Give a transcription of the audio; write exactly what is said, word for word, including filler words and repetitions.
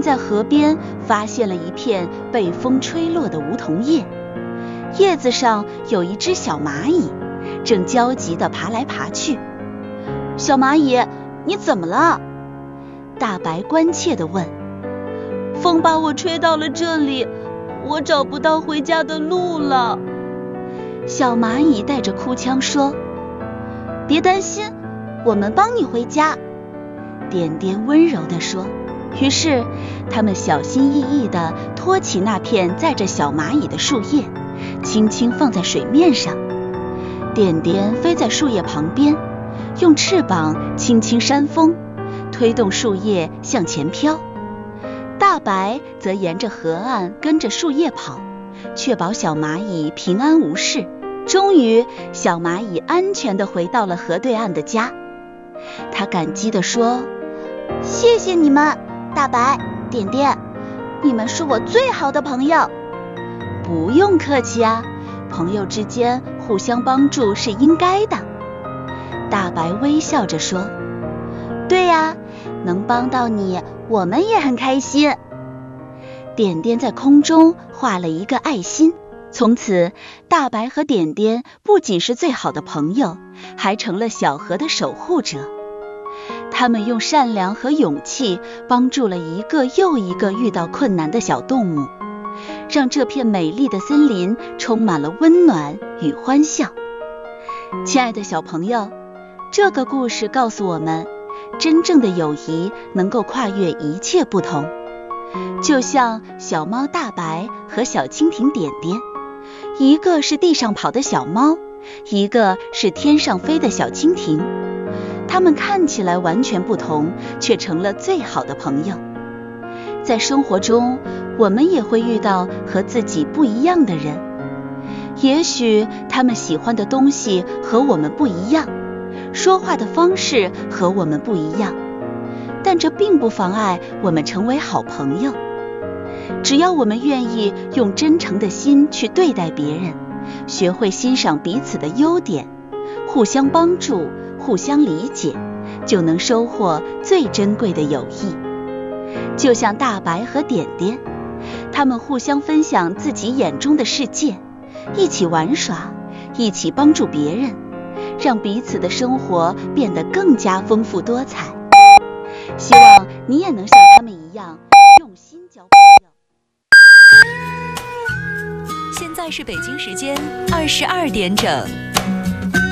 在河边发现了一片被风吹落的梧桐叶，叶子上有一只小蚂蚁，正焦急地爬来爬去。小蚂蚁，你怎么了？大白关切地问。风把我吹到了这里，我找不到回家的路了。小蚂蚁带着哭腔说。别担心，我们帮你回家。点点温柔地说。于是他们小心翼翼地托起那片载着小蚂蚁的树叶，轻轻放在水面上。点点飞在树叶旁边，用翅膀轻轻扇风，推动树叶向前飘。大白则沿着河岸跟着树叶跑，确保小蚂蚁平安无事。终于，小蚂蚁安全地回到了河对岸的家。他感激地说：谢谢你们，大白、点点，你们是我最好的朋友。不用客气啊，朋友之间互相帮助是应该的。大白微笑着说。对呀，能帮到你，我们也很开心。点点在空中画了一个爱心，从此大白和点点不仅是最好的朋友，还成了小河的守护者。他们用善良和勇气帮助了一个又一个遇到困难的小动物，让这片美丽的森林充满了温暖与欢笑。亲爱的小朋友，这个故事告诉我们，真正的友谊能够跨越一切不同。就像小猫大白和小蜻蜓点点，一个是地上跑的小猫，一个是天上飞的小蜻蜓，它们看起来完全不同，却成了最好的朋友。在生活中，我们也会遇到和自己不一样的人，也许他们喜欢的东西和我们不一样，说话的方式和我们不一样，但这并不妨碍我们成为好朋友。只要我们愿意用真诚的心去对待别人，学会欣赏彼此的优点，互相帮助，互相理解，就能收获最珍贵的友谊。就像大白和点点，他们互相分享自己眼中的世界，一起玩耍，一起帮助别人，让彼此的生活变得更加丰富多彩。希望你也能像他们一样用心交朋友。 现在是北京时间二十二点整。